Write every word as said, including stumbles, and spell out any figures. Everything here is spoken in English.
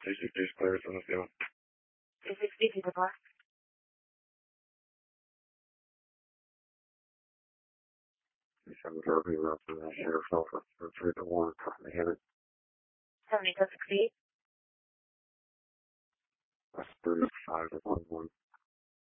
two six two clear, so let's go. two six two, people car. two seven zero, we were up to that sheriff's office for three to one, they have it. seventy two sixty-eight. That's thirty-five to one one.